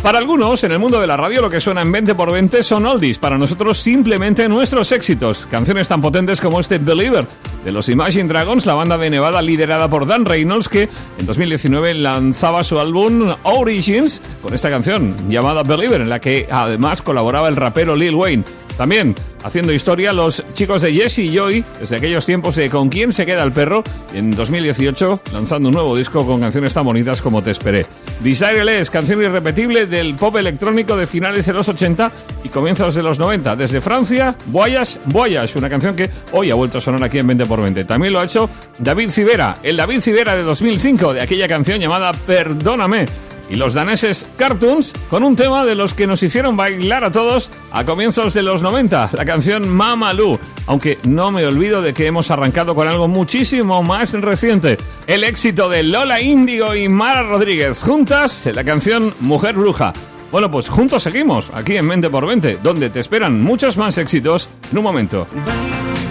Para algunos, en el mundo de la radio, lo que suena en 20x20 son oldies. Para nosotros, simplemente nuestros éxitos. Canciones tan potentes como este Believer, de los Imagine Dragons, la banda de Nevada liderada por Dan Reynolds, que en 2019 lanzaba su álbum Origins con esta canción llamada Believer, en la que además colaboraba el rapero Lil Wayne. También haciendo historia los chicos de Jesse y Joy, desde aquellos tiempos de Con quién se queda el perro, y en 2018 lanzando un nuevo disco con canciones tan bonitas como Te esperé. Desireless, canción irrepetible del pop electrónico de finales de los 80 y comienzos de los 90. Desde Francia, Voyage, Voyage, una canción que hoy ha vuelto a sonar aquí en 20x20. También lo ha hecho David Civera, el David Civera de 2005, de aquella canción llamada Perdóname. Y los daneses Cartoons, con un tema de los que nos hicieron bailar a todos a comienzos de los 90, la canción Mamalu. Aunque no me olvido de que hemos arrancado con algo muchísimo más reciente, el éxito de Lola Índigo y Mara Rodríguez juntas, la canción Mujer Bruja. Bueno, pues juntos seguimos, aquí en 20x20, donde te esperan muchos más éxitos en un momento.